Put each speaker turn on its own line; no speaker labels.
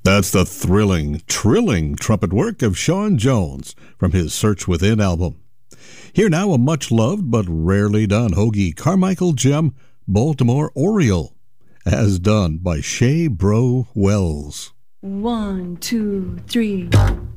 That's the thrilling, trilling trumpet work of Sean Jones from his Search Within album. Here now, a much-loved but rarely done Hoagie Carmichael gem, Baltimore Oriole, as done by Shay Bro Wells.
1, 2, 3